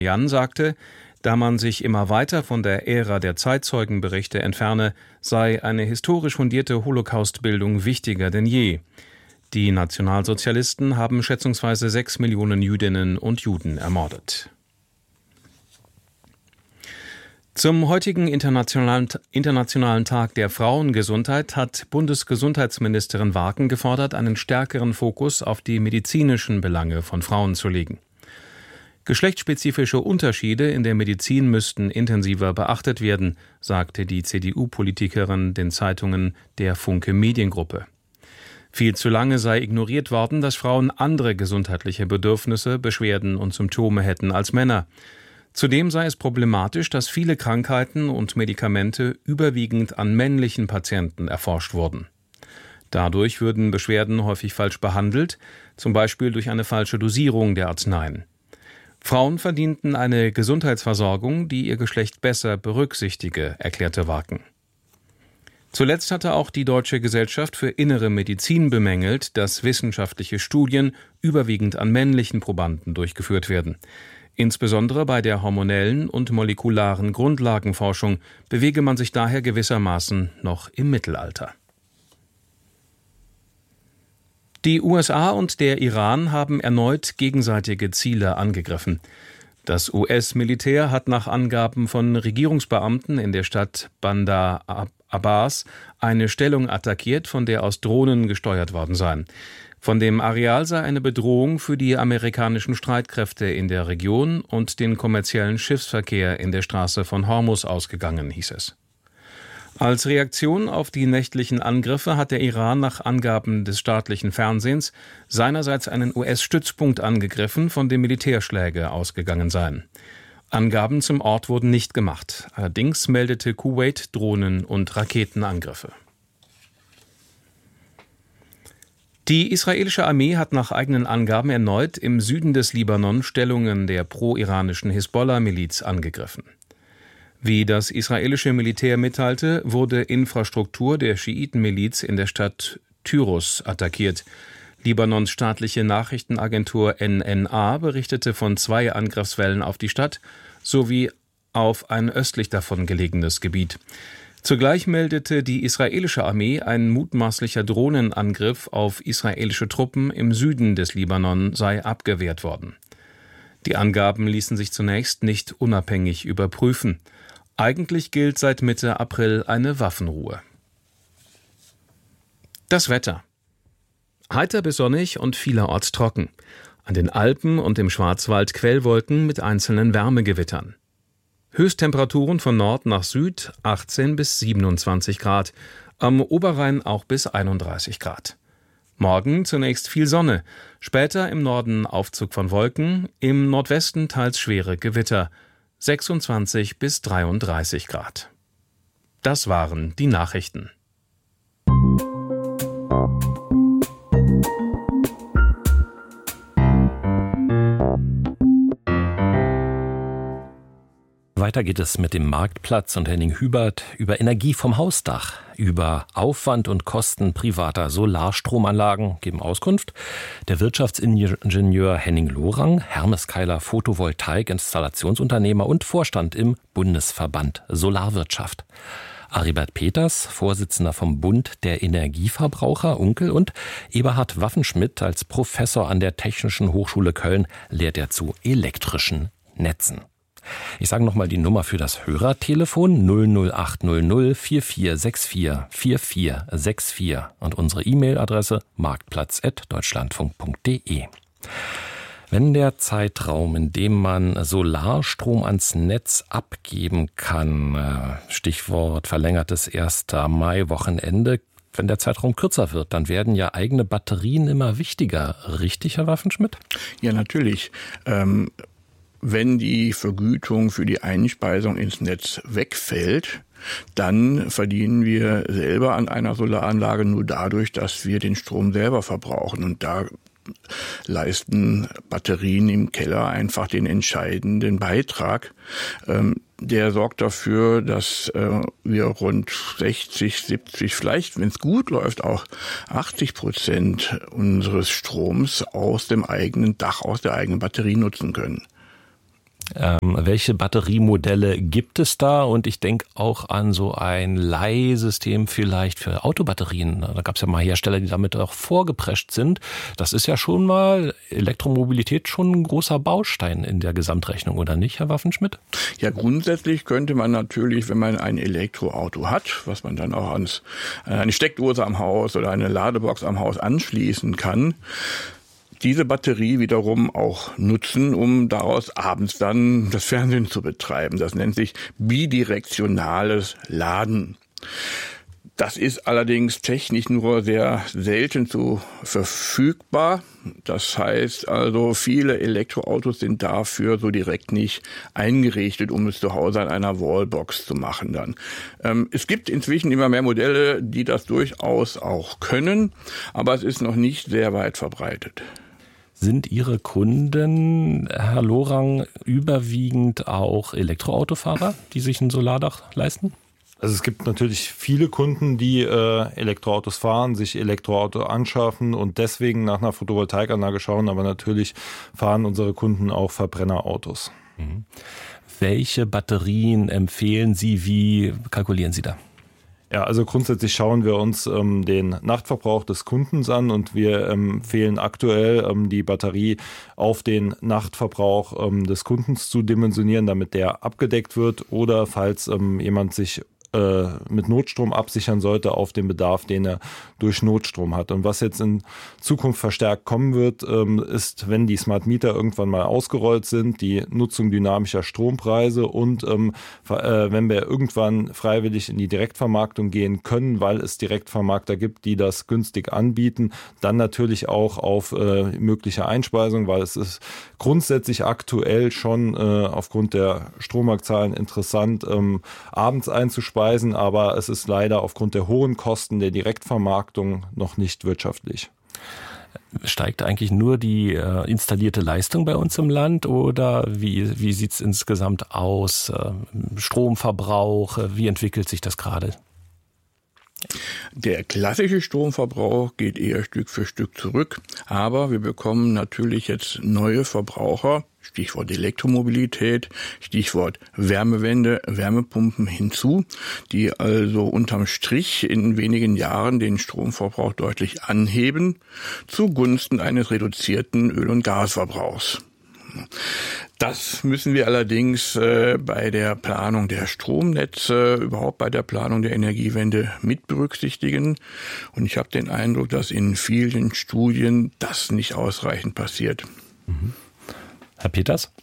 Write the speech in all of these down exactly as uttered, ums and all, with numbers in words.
Jan sagte, da man sich immer weiter von der Ära der Zeitzeugenberichte entferne, sei eine historisch fundierte Holocaustbildung wichtiger denn je. Die Nationalsozialisten haben schätzungsweise sechs Millionen Jüdinnen und Juden ermordet. Zum heutigen Internationalen, Internationalen Tag der Frauengesundheit hat Bundesgesundheitsministerin Warken gefordert, einen stärkeren Fokus auf die medizinischen Belange von Frauen zu legen. Geschlechtsspezifische Unterschiede in der Medizin müssten intensiver beachtet werden, sagte die C D U-Politikerin den Zeitungen der Funke Mediengruppe. Viel zu lange sei ignoriert worden, dass Frauen andere gesundheitliche Bedürfnisse, Beschwerden und Symptome hätten als Männer. Zudem sei es problematisch, dass viele Krankheiten und Medikamente überwiegend an männlichen Patienten erforscht wurden. Dadurch würden Beschwerden häufig falsch behandelt, zum Beispiel durch eine falsche Dosierung der Arzneien. Frauen verdienten eine Gesundheitsversorgung, die ihr Geschlecht besser berücksichtige, erklärte Warken. Zuletzt hatte auch die Deutsche Gesellschaft für Innere Medizin bemängelt, dass wissenschaftliche Studien überwiegend an männlichen Probanden durchgeführt werden. Insbesondere bei der hormonellen und molekularen Grundlagenforschung bewege man sich daher gewissermaßen noch im Mittelalter. Die U S A und der Iran haben erneut gegenseitige Ziele angegriffen. Das U S-Militär hat nach Angaben von Regierungsbeamten in der Stadt Bandar Abbas eine Stellung attackiert, von der aus Drohnen gesteuert worden seien. Von dem Areal sei eine Bedrohung für die amerikanischen Streitkräfte in der Region und den kommerziellen Schiffsverkehr in der Straße von Hormuz ausgegangen, hieß es. Als Reaktion auf die nächtlichen Angriffe hat der Iran nach Angaben des staatlichen Fernsehens seinerseits einen U S-Stützpunkt angegriffen, von dem Militärschläge ausgegangen seien. Angaben zum Ort wurden nicht gemacht. Allerdings meldete Kuwait Drohnen- und Raketenangriffe. Die israelische Armee hat nach eigenen Angaben erneut im Süden des Libanon Stellungen der pro-iranischen Hisbollah-Miliz angegriffen. Wie das israelische Militär mitteilte, wurde Infrastruktur der Schiitenmiliz in der Stadt Tyros attackiert. Libanons staatliche Nachrichtenagentur N N A berichtete von zwei Angriffswellen auf die Stadt sowie auf ein östlich davon gelegenes Gebiet. Zugleich meldete die israelische Armee, ein mutmaßlicher Drohnenangriff auf israelische Truppen im Süden des Libanon sei abgewehrt worden. Die Angaben ließen sich zunächst nicht unabhängig überprüfen. Eigentlich gilt seit Mitte April eine Waffenruhe. Das Wetter. Heiter bis sonnig und vielerorts trocken. An den Alpen und im Schwarzwald Quellwolken mit einzelnen Wärmegewittern. Höchsttemperaturen von Nord nach Süd achtzehn bis siebenundzwanzig Grad, am Oberrhein auch bis einunddreißig Grad. Morgen zunächst viel Sonne, später im Norden Aufzug von Wolken, im Nordwesten teils schwere Gewitter, sechsundzwanzig bis dreiunddreißig Grad. Das waren die Nachrichten. Weiter geht es mit dem Marktplatz und Henning Hubert über Energie vom Hausdach, über Aufwand und Kosten privater Solarstromanlagen geben Auskunft der Wirtschaftsingenieur Henning Lorang, Hermes Keiler Photovoltaik-Installationsunternehmer und Vorstand im Bundesverband Solarwirtschaft. Aribert Peters, Vorsitzender vom Bund der Energieverbraucher, Unkel, und Eberhard Waffenschmidt als Professor an der Technischen Hochschule Köln lehrt er zu elektrischen Netzen. Ich sage nochmal die Nummer für das Hörertelefon null null acht null null vier vier sechs vier vier vier sechs vier und unsere E-Mail-Adresse marktplatz at deutschlandfunk punkt de. Wenn der Zeitraum, in dem man Solarstrom ans Netz abgeben kann, Stichwort verlängertes erster Mai-Wochenende, wenn der Zeitraum kürzer wird, dann werden ja eigene Batterien immer wichtiger. Richtig, Herr Waffenschmidt? Ja, natürlich. Ähm Wenn die Vergütung für die Einspeisung ins Netz wegfällt, dann verdienen wir selber an einer Solaranlage nur dadurch, dass wir den Strom selber verbrauchen. Und da leisten Batterien im Keller einfach den entscheidenden Beitrag. Der sorgt dafür, dass wir rund sechzig, siebzig, vielleicht, wenn es gut läuft, auch achtzig Prozent unseres Stroms aus dem eigenen Dach, aus der eigenen Batterie nutzen können. Ähm, welche Batteriemodelle gibt es da? Und ich denke auch an so ein Leihsystem vielleicht für Autobatterien. Da gab es ja mal Hersteller, die damit auch vorgeprescht sind. Das ist ja schon mal Elektromobilität schon ein großer Baustein in der Gesamtrechnung, oder nicht, Herr Waffenschmidt? Ja, grundsätzlich könnte man natürlich, wenn man ein Elektroauto hat, was man dann auch ans eine Steckdose am Haus oder eine Ladebox am Haus anschließen kann, diese Batterie wiederum auch nutzen, um daraus abends dann das Fernsehen zu betreiben. Das nennt sich bidirektionales Laden. Das ist allerdings technisch nur sehr selten zu verfügbar. Das heißt also, viele Elektroautos sind dafür so direkt nicht eingerichtet, um es zu Hause an einer Wallbox zu machen dann. Ähm, es gibt inzwischen immer mehr Modelle, die das durchaus auch können, aber es ist noch nicht sehr weit verbreitet. Sind Ihre Kunden, Herr Lorang, überwiegend auch Elektroautofahrer, die sich ein Solardach leisten? Also es gibt natürlich viele Kunden, die äh, Elektroautos fahren, sich Elektroauto anschaffen und deswegen nach einer Photovoltaikanlage schauen, aber natürlich fahren unsere Kunden auch Verbrennerautos. Mhm. Welche Batterien empfehlen Sie? Wie kalkulieren Sie da? Ja, also grundsätzlich schauen wir uns ähm, den Nachtverbrauch des Kundens an und wir empfehlen aktuell, ähm, die Batterie auf den Nachtverbrauch ähm, des Kundens zu dimensionieren, damit der abgedeckt wird, oder falls ähm, jemand sich äh, mit Notstrom absichern sollte auf den Bedarf, den er durch Notstrom hat. Und was jetzt in Zukunft verstärkt kommen wird, ähm, ist, wenn die Smart Meter irgendwann mal ausgerollt sind, die Nutzung dynamischer Strompreise und ähm, äh, wenn wir irgendwann freiwillig in die Direktvermarktung gehen können, weil es Direktvermarkter gibt, die das günstig anbieten, dann natürlich auch auf äh, mögliche Einspeisung, weil es ist grundsätzlich aktuell schon äh, aufgrund der Strommarktzahlen interessant, ähm, abends einzuspeisen, aber es ist leider aufgrund der hohen Kosten der Direktvermarktung noch nicht wirtschaftlich. Steigt eigentlich nur die äh, installierte Leistung bei uns im Land oder wie, wie sieht es insgesamt aus? Äh, Stromverbrauch, äh, wie entwickelt sich das gerade? Der klassische Stromverbrauch geht eher Stück für Stück zurück, aber wir bekommen natürlich jetzt neue Verbraucher, Stichwort Elektromobilität, Stichwort Wärmewende, Wärmepumpen hinzu, die also unterm Strich in wenigen Jahren den Stromverbrauch deutlich anheben, zugunsten eines reduzierten Öl- und Gasverbrauchs. Das müssen wir allerdings äh, bei der Planung der Stromnetze, überhaupt bei der Planung der Energiewende mit berücksichtigen. Und ich habe den Eindruck, dass in vielen Studien das nicht ausreichend passiert. Mhm. Herr Peters?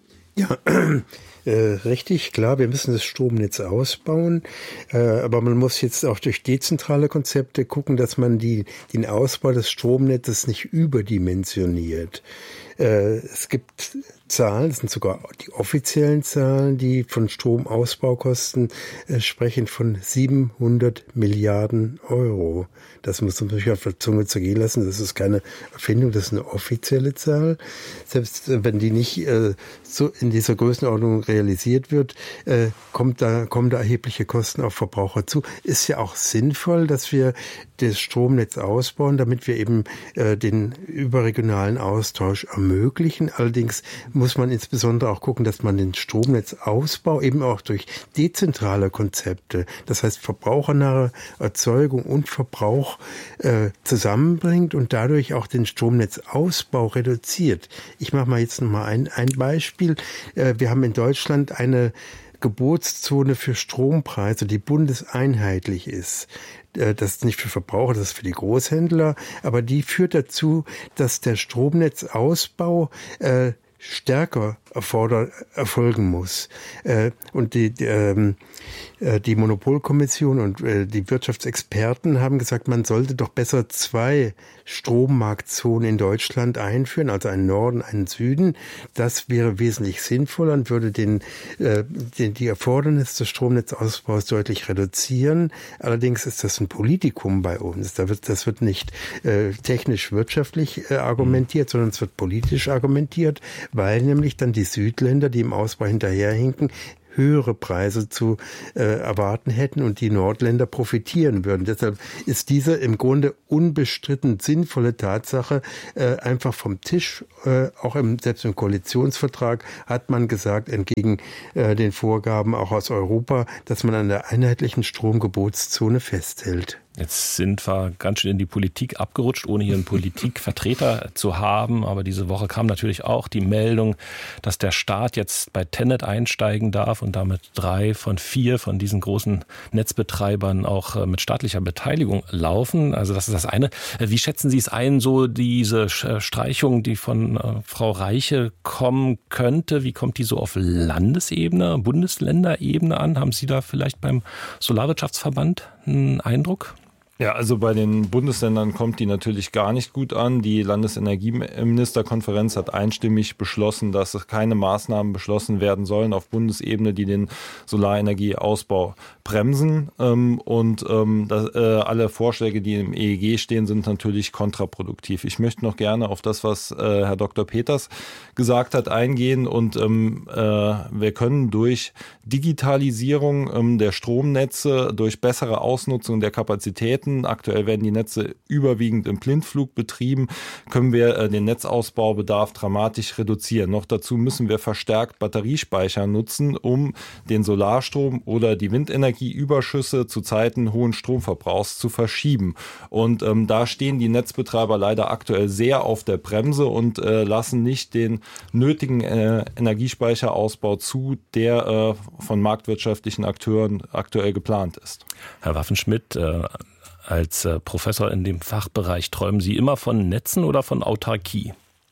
Ja, äh, richtig, klar, wir müssen das Stromnetz ausbauen, äh, aber man muss jetzt auch durch dezentrale Konzepte gucken, dass man die, den Ausbau des Stromnetzes nicht überdimensioniert. Äh, es gibt Zahlen, das sind sogar die offiziellen Zahlen, die von Stromausbaukosten äh, sprechen von siebenhundert Milliarden Euro. Das muss man sich auf der Zunge zergehen lassen. Das ist keine Erfindung, das ist eine offizielle Zahl. Selbst äh, wenn die nicht äh, so in dieser Größenordnung realisiert wird, äh, kommt da, kommen da erhebliche Kosten auf Verbraucher zu. Ist ja auch sinnvoll, dass wir das Stromnetz ausbauen, damit wir eben äh, den überregionalen Austausch ermöglichen. Allerdings muss man insbesondere auch gucken, dass man den Stromnetzausbau eben auch durch dezentrale Konzepte, das heißt verbrauchernahe Erzeugung und Verbrauch äh, zusammenbringt und dadurch auch den Stromnetzausbau reduziert. Ich mache mal jetzt noch mal ein, ein Beispiel. Äh, wir haben in Deutschland eine Gebotszone für Strompreise, die bundeseinheitlich ist. Das ist nicht für Verbraucher, das ist für die Großhändler, aber die führt dazu, dass der Stromnetzausbau äh, stärker erforder, erfolgen muss. Äh, und die, die, ähm, die Monopolkommission und äh, die Wirtschaftsexperten haben gesagt, man sollte doch besser zwei Strommarktzonen in Deutschland einführen, also einen Norden, einen Süden. Das wäre wesentlich sinnvoller und würde den, äh, den, die Erfordernis des Stromnetzausbaus deutlich reduzieren. Allerdings ist das ein Politikum bei uns. Da wird, das wird nicht äh, technisch-wirtschaftlich äh, argumentiert, sondern es wird politisch argumentiert, weil nämlich dann die Südländer, die im Ausbau hinterherhinken, höhere Preise zu äh, erwarten hätten und die Nordländer profitieren würden. Deshalb ist diese im Grunde unbestritten sinnvolle Tatsache äh, einfach vom Tisch. Äh, auch im, selbst im Koalitionsvertrag hat man gesagt, entgegen äh, den Vorgaben auch aus Europa, dass man an der einheitlichen Stromgebotszone festhält. Jetzt sind wir ganz schön in die Politik abgerutscht, ohne hier einen Politikvertreter zu haben. Aber diese Woche kam natürlich auch die Meldung, dass der Staat jetzt bei TenneT einsteigen darf und damit drei von vier von diesen großen Netzbetreibern auch mit staatlicher Beteiligung laufen. Also das ist das eine. Wie schätzen Sie es ein, so diese Streichung, die von Frau Reiche kommen könnte? Wie kommt die so auf Landesebene, Bundesländerebene an? Haben Sie da vielleicht beim Solarwirtschaftsverband einen Eindruck? Ja, also bei den Bundesländern kommt die natürlich gar nicht gut an. Die Landesenergieministerkonferenz hat einstimmig beschlossen, dass keine Maßnahmen beschlossen werden sollen auf Bundesebene, die den Solarenergieausbau bremsen. Und alle Vorschläge, die im E E G stehen, sind natürlich kontraproduktiv. Ich möchte noch gerne auf das, was Herr Doktor Peters gesagt hat, eingehen. Und wir können durch Digitalisierung der Stromnetze, durch bessere Ausnutzung der Kapazitäten, aktuell werden die Netze überwiegend im Blindflug betrieben, können wir den Netzausbaubedarf dramatisch reduzieren. Noch dazu müssen wir verstärkt Batteriespeicher nutzen, um den Solarstrom oder die Windenergieüberschüsse zu Zeiten hohen Stromverbrauchs zu verschieben. Und ähm, da stehen die Netzbetreiber leider aktuell sehr auf der Bremse und äh, lassen nicht den nötigen äh, Energiespeicherausbau zu, der äh, von marktwirtschaftlichen Akteuren aktuell geplant ist. Herr Waffenschmidt, äh als äh, Professor in dem Fachbereich, träumen Sie immer von Netzen oder von Autarkie?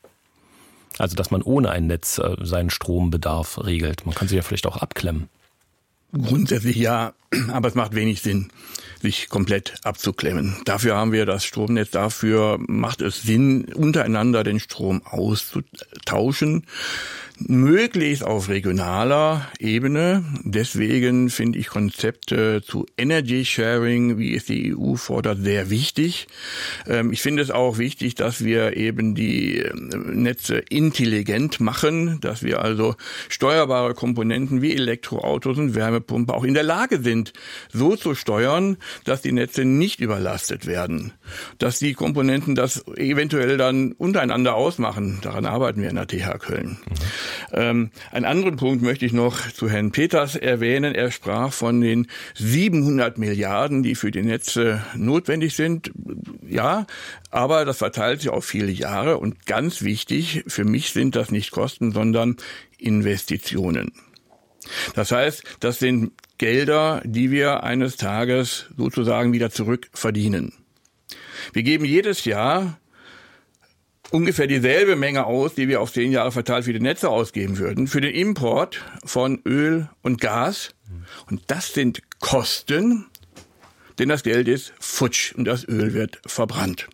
Also, dass man ohne ein Netz äh, seinen Strombedarf regelt. Man kann sich ja vielleicht auch abklemmen. Grundsätzlich ja, aber es macht wenig Sinn, sich komplett abzuklemmen. Dafür haben wir das Stromnetz, dafür macht es Sinn, untereinander den Strom auszutauschen. Möglichst auf regionaler Ebene. Deswegen finde ich Konzepte zu Energy Sharing, wie es die E U fordert, sehr wichtig. Ich finde es auch wichtig, dass wir eben die Netze intelligent machen, dass wir also steuerbare Komponenten wie Elektroautos und Wärmepumpe auch in der Lage sind, so zu steuern, dass die Netze nicht überlastet werden. Dass die Komponenten das eventuell dann untereinander ausmachen. Daran arbeiten wir in der T H Köln. Mhm. Ähm, einen anderen Punkt möchte ich noch zu Herrn Peters erwähnen. Er sprach von den siebenhundert Milliarden, die für die Netze notwendig sind. Ja, aber das verteilt sich auf viele Jahre. Und ganz wichtig, für mich sind das nicht Kosten, sondern Investitionen. Das heißt, das sind Gelder, die wir eines Tages sozusagen wieder zurückverdienen. Wir geben jedes Jahr ungefähr dieselbe Menge aus, die wir auf zehn Jahre verteilt für die Netze ausgeben würden, für den Import von Öl und Gas. Und das sind Kosten, denn das Geld ist futsch und das Öl wird verbrannt.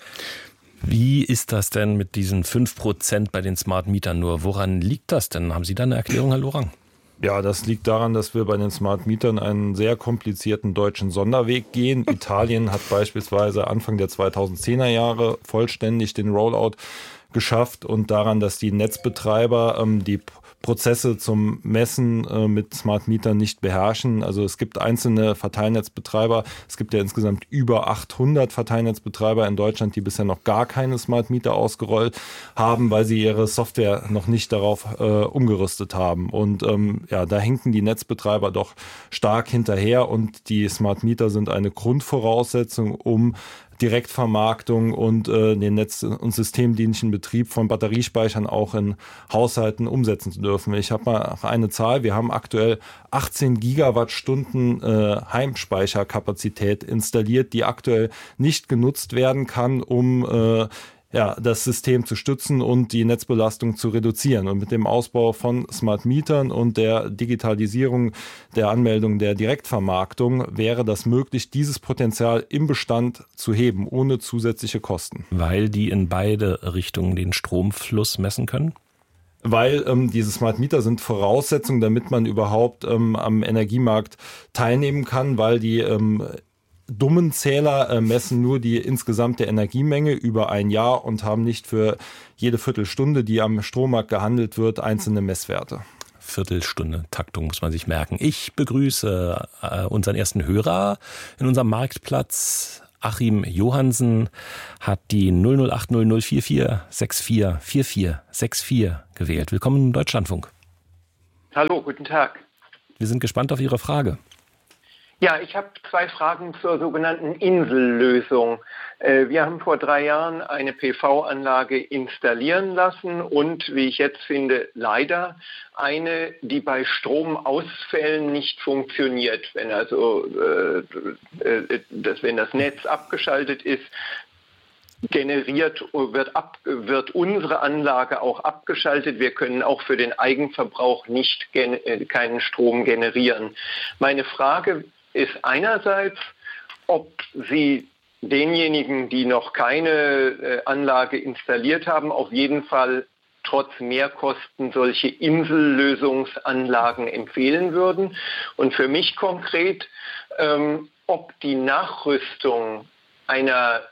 Wie ist das denn mit diesen fünf Prozent bei den Smart Mietern nur? Woran liegt das denn? Haben Sie da eine Erklärung, Herr Lorang? Ja, das liegt daran, dass wir bei den Smart Mietern einen sehr komplizierten deutschen Sonderweg gehen. Italien hat beispielsweise Anfang der zweitausendzehner Jahre vollständig den Rollout geschafft und daran, dass die Netzbetreiber ähm, die Prozesse zum Messen äh, mit Smart Mietern nicht beherrschen. Also es gibt einzelne Verteilnetzbetreiber. Es gibt ja insgesamt über achthundert Verteilnetzbetreiber in Deutschland, die bisher noch gar keine Smart Meter ausgerollt haben, weil sie ihre Software noch nicht darauf äh, umgerüstet haben. Und ähm, ja, da hinken die Netzbetreiber doch stark hinterher und die Smart Meter sind eine Grundvoraussetzung, um Direktvermarktung und äh, den netz- und systemdienlichen Betrieb von Batteriespeichern auch in Haushalten umsetzen zu dürfen. Ich habe mal eine Zahl. Wir haben aktuell achtzehn Gigawattstunden äh, Heimspeicherkapazität installiert, die aktuell nicht genutzt werden kann, um äh, ja, das System zu stützen und die Netzbelastung zu reduzieren. Und mit dem Ausbau von Smart Mietern und der Digitalisierung der Anmeldung der Direktvermarktung wäre das möglich, dieses Potenzial im Bestand zu heben, ohne zusätzliche Kosten. Weil die in beide Richtungen den Stromfluss messen können? Weil ähm, diese Smart Meter sind Voraussetzung, damit man überhaupt ähm, am Energiemarkt teilnehmen kann, weil die ähm, dummen Zähler äh, messen nur die insgesamte Energiemenge über ein Jahr und haben nicht für jede Viertelstunde, die am Strommarkt gehandelt wird, einzelne Messwerte. Viertelstunde Taktung muss man sich merken. Ich begrüße äh, unseren ersten Hörer in unserem Marktplatz. Achim Johansen hat die null null acht null null vier vier sechs vier vier vier sechs vier gewählt. Willkommen im Deutschlandfunk. Hallo, guten Tag. Wir sind gespannt auf Ihre Frage. Ja, ich habe zwei Fragen zur sogenannten Insellösung. Wir haben vor drei Jahren eine P V-Anlage installieren lassen und, wie ich jetzt finde, leider eine, die bei Stromausfällen nicht funktioniert. Wenn also äh, das, wenn das Netz abgeschaltet ist, generiert wird, ab, wird unsere Anlage auch abgeschaltet. Wir können auch für den Eigenverbrauch nicht gen, äh, keinen Strom generieren. Meine Frage ist einerseits, ob Sie denjenigen, die noch keine äh, Anlage installiert haben, auf jeden Fall trotz Mehrkosten solche Insellösungsanlagen empfehlen würden. Und für mich konkret, ähm, ob die Nachrüstung einer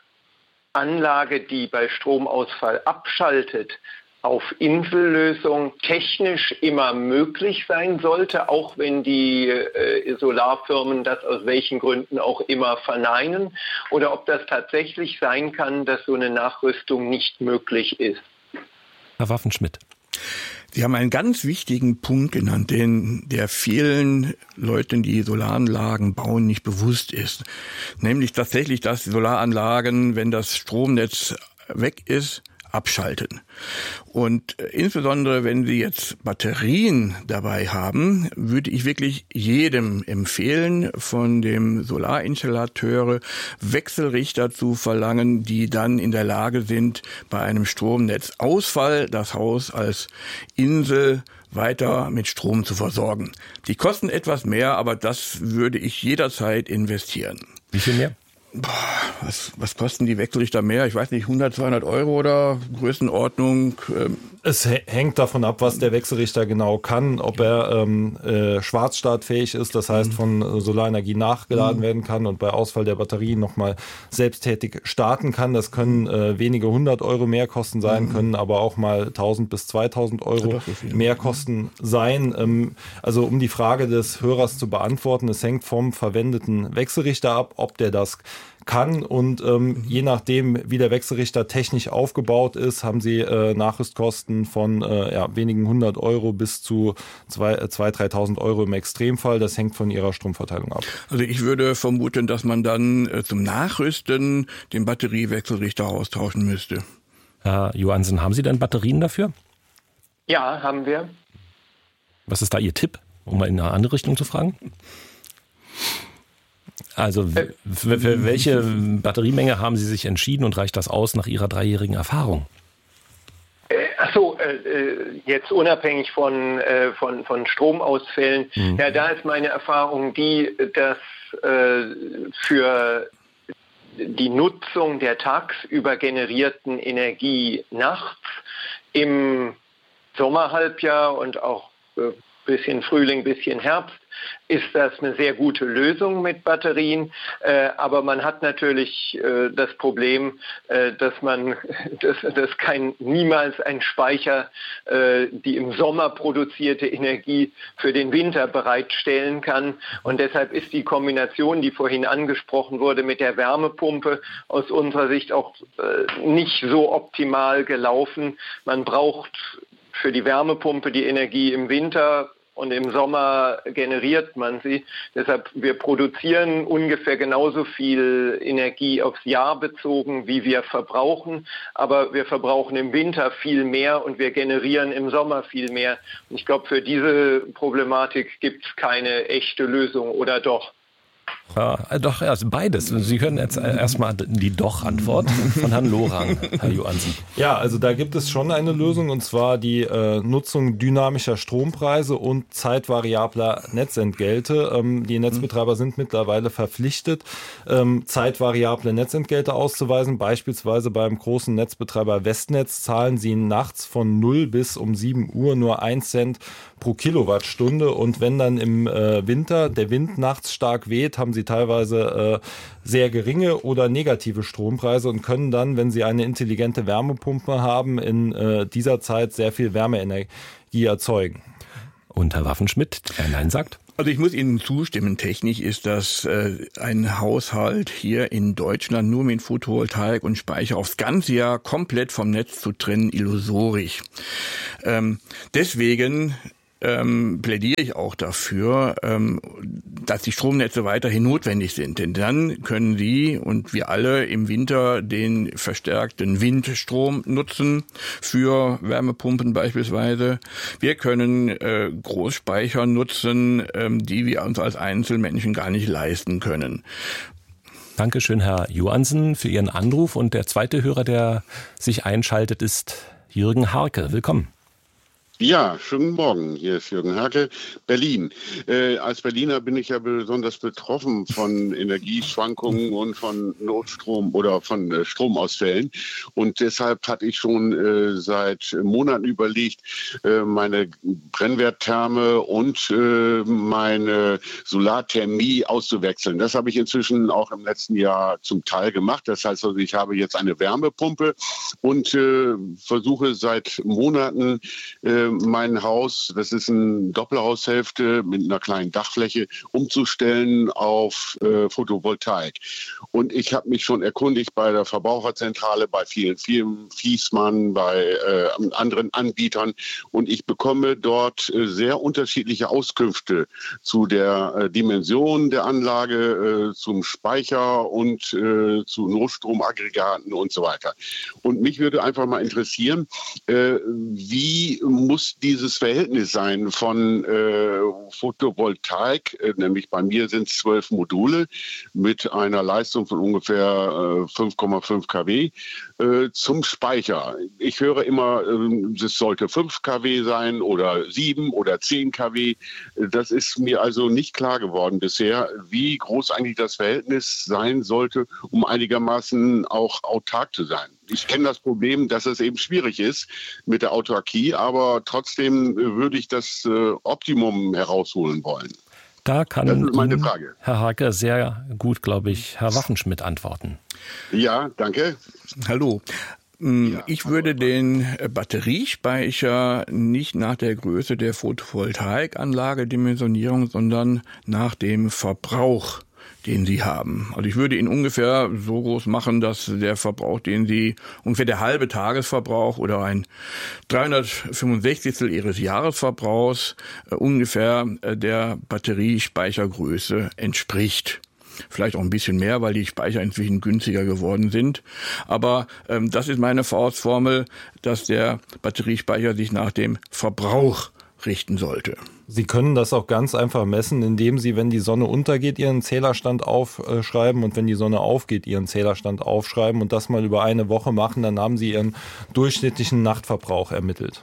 Anlage, die bei Stromausfall abschaltet, auf Insellösung technisch immer möglich sein sollte, auch wenn die äh, Solarfirmen das aus welchen Gründen auch immer verneinen, oder ob das tatsächlich sein kann, dass so eine Nachrüstung nicht möglich ist. Herr Waffenschmidt. Sie haben einen ganz wichtigen Punkt genannt, den der vielen Leuten, die Solaranlagen bauen, nicht bewusst ist. Nämlich tatsächlich, dass Solaranlagen, wenn das Stromnetz weg ist, abschalten. Und insbesondere, wenn Sie jetzt Batterien dabei haben, würde ich wirklich jedem empfehlen, von dem Solarinstallateure Wechselrichter zu verlangen, die dann in der Lage sind, bei einem Stromnetzausfall das Haus als Insel weiter mit Strom zu versorgen. Die kosten etwas mehr, aber das würde ich jederzeit investieren. Wie viel mehr? Boah, was, was kosten die Wechselrichter mehr? Ich weiß nicht, hundert, zweihundert Euro oder Größenordnung? Ähm. Es hängt davon ab, was der Wechselrichter genau kann, ob er ähm, äh, schwarzstartfähig ist, das heißt von Solarenergie nachgeladen mhm. werden kann und bei Ausfall der Batterie nochmal selbsttätig starten kann. Das können äh, wenige hundert Euro Mehrkosten sein, mhm. können aber auch mal tausend bis zweitausend Euro ja, so Mehrkosten sein. Ähm, also um die Frage des Hörers zu beantworten, es hängt vom verwendeten Wechselrichter ab, ob der das kann und ähm, je nachdem, wie der Wechselrichter technisch aufgebaut ist, haben Sie äh, Nachrüstkosten von äh, ja, wenigen hundert Euro bis zu zweitausend, dreitausend Euro im Extremfall. Das hängt von Ihrer Stromverteilung ab. Also ich würde vermuten, dass man dann äh, zum Nachrüsten den Batteriewechselrichter austauschen müsste. Herr Johansen, haben Sie denn Batterien dafür? Ja, haben wir. Was ist da Ihr Tipp, um mal in eine andere Richtung zu fragen? Also für, für welche Batteriemenge haben Sie sich entschieden und reicht das aus nach Ihrer dreijährigen Erfahrung? Ach so, äh, jetzt unabhängig von, äh, von, von Stromausfällen. Mhm. Ja, da ist meine Erfahrung die, dass äh, für die Nutzung der tagsüber generierten Energie nachts im Sommerhalbjahr und auch äh, bisschen Frühling, bisschen Herbst, ist das eine sehr gute Lösung mit Batterien. Äh, aber man hat natürlich äh, das Problem, äh, dass man dass, dass kein niemals ein Speicher äh, die im Sommer produzierte Energie für den Winter bereitstellen kann. Und deshalb ist die Kombination, die vorhin angesprochen wurde, mit der Wärmepumpe aus unserer Sicht auch äh, nicht so optimal gelaufen. Man braucht für die Wärmepumpe die Energie im Winter und im Sommer generiert man sie. Deshalb, wir produzieren ungefähr genauso viel Energie aufs Jahr bezogen, wie wir verbrauchen. Aber wir verbrauchen im Winter viel mehr und wir generieren im Sommer viel mehr. Und ich glaube, für diese Problematik gibt es keine echte Lösung, oder doch? Ja, doch, also beides. Sie hören jetzt erstmal die Doch-Antwort von Herrn Lorang, Herr Johansen. Ja, also da gibt es schon eine Lösung, und zwar die äh, Nutzung dynamischer Strompreise und zeitvariabler Netzentgelte. Ähm, die Netzbetreiber sind mittlerweile verpflichtet, ähm, zeitvariable Netzentgelte auszuweisen. Beispielsweise beim großen Netzbetreiber Westnetz zahlen sie nachts von null bis um sieben Uhr nur ein Cent pro Kilowattstunde. Und wenn dann im äh, Winter der Wind nachts stark weht, haben sie teilweise äh, sehr geringe oder negative Strompreise und können dann, wenn sie eine intelligente Wärmepumpe haben, in äh, dieser Zeit sehr viel Wärmeenergie erzeugen. Und Herr Waffenschmidt, der Nein sagt? Also ich muss Ihnen zustimmen, technisch ist das äh, ein Haushalt hier in Deutschland nur mit Photovoltaik und Speicher aufs ganze Jahr komplett vom Netz zu trennen, illusorisch. Ähm, deswegen ähm, plädiere ich auch dafür, ähm, dass die Stromnetze weiterhin notwendig sind. Denn dann können Sie und wir alle im Winter den verstärkten Windstrom nutzen für Wärmepumpen beispielsweise. Wir können äh, Großspeicher nutzen, ähm, die wir uns als Einzelmenschen gar nicht leisten können. Dankeschön, Herr Johansen, für Ihren Anruf. Und der zweite Hörer, der sich einschaltet, ist Jürgen Harke. Willkommen. Ja, schönen Morgen. Hier ist Jürgen Harke, Berlin. Äh, als Berliner bin ich ja besonders betroffen von Energieschwankungen und von Notstrom oder von äh, Stromausfällen. Und deshalb hatte ich schon äh, seit Monaten überlegt, äh, meine Brennwerttherme und äh, meine Solarthermie auszuwechseln. Das habe ich inzwischen auch im letzten Jahr zum Teil gemacht. Das heißt also, ich habe jetzt eine Wärmepumpe und äh, versuche seit Monaten äh, mein Haus, das ist eine Doppelhaushälfte mit einer kleinen Dachfläche, umzustellen auf äh, Photovoltaik. Und ich habe mich schon erkundigt bei der Verbraucherzentrale, bei vielen Firmen, Fiesmann, bei äh, anderen Anbietern. Und ich bekomme dort äh, sehr unterschiedliche Auskünfte zu der äh, Dimension der Anlage, äh, zum Speicher und äh, zu Notstromaggregaten und so weiter. Und mich würde einfach mal interessieren, äh, wie muss dieses Verhältnis sein von äh, Photovoltaik, äh, nämlich bei mir sind es zwölf Module mit einer Leistung von ungefähr äh, fünf Komma fünf Kilowatt äh, zum Speicher. Ich höre immer, es äh, sollte fünf Kilowatt sein oder sieben oder zehn Kilowatt. Das ist mir also nicht klar geworden bisher, wie groß eigentlich das Verhältnis sein sollte, um einigermaßen auch autark zu sein. Ich kenne das Problem, dass es eben schwierig ist mit der Autarkie, aber trotzdem würde ich das äh, Optimum herausholen wollen. Da kann das ist meine Ihnen, Frage. Herr Harke, sehr gut, glaube ich, Herr Waffenschmidt antworten. Ja, danke. Hallo. Ich würde den Batteriespeicher nicht nach der Größe der Photovoltaikanlage Dimensionierung, sondern nach dem Verbrauch, den Sie haben. Also ich würde ihn ungefähr so groß machen, dass der Verbrauch, den Sie, ungefähr der halbe Tagesverbrauch oder ein dreihundertfünfundsechzigstel Ihres Jahresverbrauchs äh, ungefähr äh, der Batteriespeichergröße entspricht. Vielleicht auch ein bisschen mehr, weil die Speicher inzwischen günstiger geworden sind. Aber ähm, das ist meine Faustformel, dass der Batteriespeicher sich nach dem Verbrauch richten sollte. Sie können das auch ganz einfach messen, indem Sie, wenn die Sonne untergeht, Ihren Zählerstand aufschreiben und wenn die Sonne aufgeht, Ihren Zählerstand aufschreiben und das mal über eine Woche machen, dann haben Sie Ihren durchschnittlichen Nachtverbrauch ermittelt.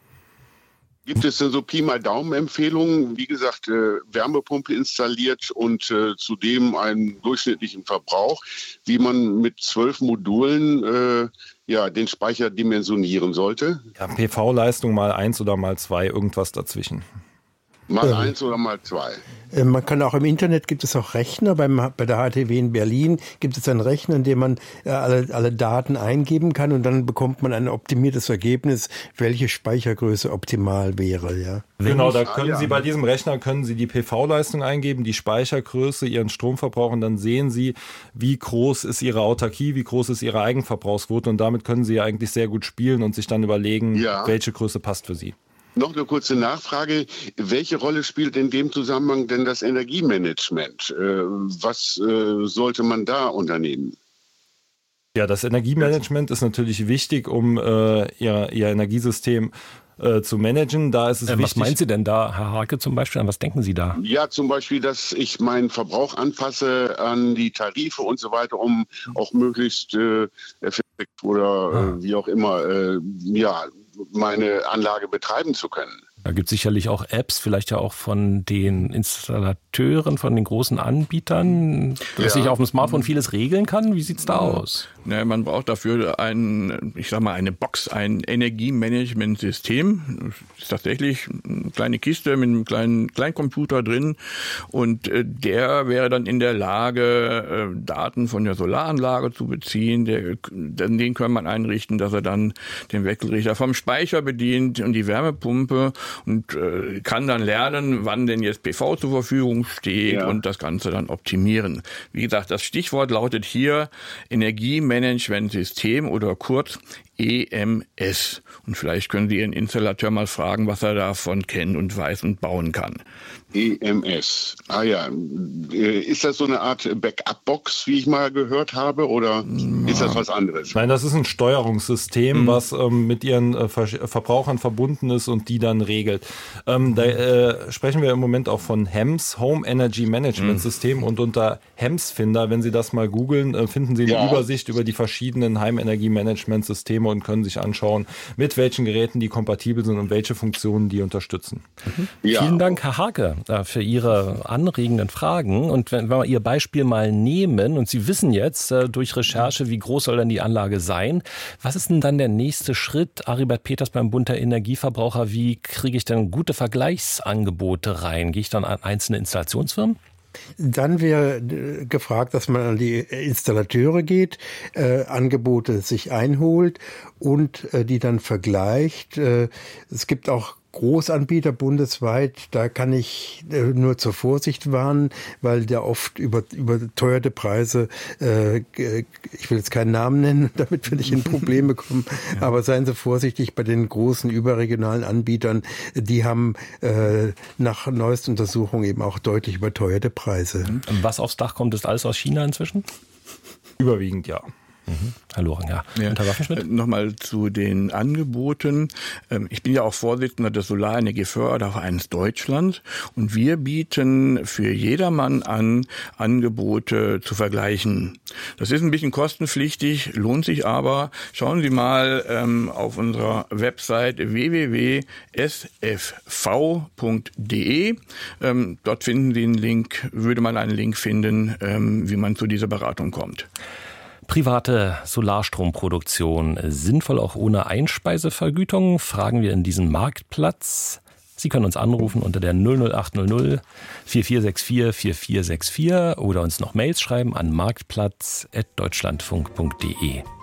Gibt es denn so Pi mal Daumen-Empfehlungen? Wie gesagt, äh, Wärmepumpe installiert und äh, zudem einen durchschnittlichen Verbrauch, wie man mit zwölf Modulen äh, ja, den Speicher dimensionieren sollte? Ja, P V-Leistung mal eins oder mal zwei, irgendwas dazwischen. Mal Ja. eins oder mal zwei. Äh, Man kann auch im Internet, gibt es auch Rechner, beim, bei der H T W in Berlin gibt es einen Rechner, in dem man äh, alle, alle Daten eingeben kann und dann bekommt man ein optimiertes Ergebnis, welche Speichergröße optimal wäre. Ja. Genau, da können Ah, ja. Sie bei diesem Rechner können Sie die P V-Leistung eingeben, die Speichergröße, Ihren Stromverbrauch und dann sehen Sie, wie groß ist Ihre Autarkie, wie groß ist Ihre Eigenverbrauchsquote und damit können Sie eigentlich sehr gut spielen und sich dann überlegen, Ja. welche Größe passt für Sie. Noch eine kurze Nachfrage. Welche Rolle spielt in dem Zusammenhang denn das Energiemanagement? Äh, was äh, sollte man da unternehmen? Ja, das Energiemanagement ist natürlich wichtig, um äh, ihr, ihr Energiesystem äh, zu managen. Da ist es Äh, wichtig. was meinen Sie denn da, Herr Harke zum Beispiel? An was denken Sie da? Ja, zum Beispiel, dass ich meinen Verbrauch anpasse an die Tarife und so weiter, um auch möglichst äh, effektiv oder äh, wie auch immer äh, ja, meine Anlage betreiben zu können. Da gibt es sicherlich auch Apps, vielleicht ja auch von den Installateuren, von den großen Anbietern, dass Ja. ich auf dem Smartphone vieles regeln kann. Wie sieht's da aus? Ne, man braucht dafür ein, ich sag mal, eine Box, ein Energiemanagementsystem. Das ist tatsächlich eine kleine Kiste mit einem kleinen Kleincomputer drin und äh, der wäre dann in der Lage, äh, Daten von der Solaranlage zu beziehen. Der, den kann man einrichten, dass er dann den Wechselrichter vom Speicher bedient und die Wärmepumpe und äh, kann dann lernen, wann denn jetzt P V zur Verfügung steht ja. und das Ganze dann optimieren. Wie gesagt, das Stichwort lautet hier Energiemanagementsystem oder kurz E M S. Und vielleicht können Sie Ihren Installateur mal fragen, was er davon kennt und weiß und bauen kann. E M S. Ah ja. Ist das so eine Art Backup-Box, wie ich mal gehört habe, oder ja. ist das was anderes? Nein, das ist ein Steuerungssystem, mhm. was ähm, mit Ihren äh, Ver- Verbrauchern verbunden ist und die dann regelt. Ähm, da äh, sprechen wir im Moment auch von H E M S, Home Energy Management mhm. System, und unter H E M S-Finder, wenn Sie das mal googeln, äh, finden Sie eine ja. Übersicht über die verschiedenen Heimenergie-Management-Systeme und können sich anschauen, mit welchen Geräten die kompatibel sind und welche Funktionen die unterstützen. Mhm. Ja. Vielen Dank, Herr Hake, für Ihre anregenden Fragen. Und wenn, wenn wir Ihr Beispiel mal nehmen und Sie wissen jetzt durch Recherche, wie groß soll denn die Anlage sein, was ist denn dann der nächste Schritt, Aribert Peters beim Bund der Energieverbraucher? Wie kriege ich denn gute Vergleichsangebote rein? Gehe ich dann an einzelne Installationsfirmen? Dann wäre gefragt, dass man an die Installateure geht, äh, Angebote sich einholt und äh, die dann vergleicht. Äh, es gibt auch Großanbieter bundesweit, da kann ich äh, nur zur Vorsicht warnen, weil der oft über überteuerte Preise, äh, ich will jetzt keinen Namen nennen, damit wir nicht in Probleme kommen, ja. aber seien Sie vorsichtig bei den großen überregionalen Anbietern, die haben äh, nach neuesten Untersuchungen eben auch deutlich überteuerte Preise. Was aufs Dach kommt, ist alles aus China inzwischen? Überwiegend ja. Mhm. Herr Loring, ja. ja. Und Herr Waffenschmidt? Nochmal zu den Angeboten. Ich bin ja auch Vorsitzender des Solarenergiefördervereins Deutschland und wir bieten für jedermann an, Angebote zu vergleichen. Das ist ein bisschen kostenpflichtig, lohnt sich aber. Schauen Sie mal ähm, auf unserer Website w w w punkt s f v punkt d e. Ähm, dort finden Sie einen Link, würde man einen Link finden, ähm, wie man zu dieser Beratung kommt. Private Solarstromproduktion sinnvoll auch ohne Einspeisevergütung? Fragen wir in diesem Marktplatz. Sie können uns anrufen unter der null null acht null null vier vier sechs vier vier vier sechs vier oder uns noch Mails schreiben an marktplatz at deutschlandfunk punkt de.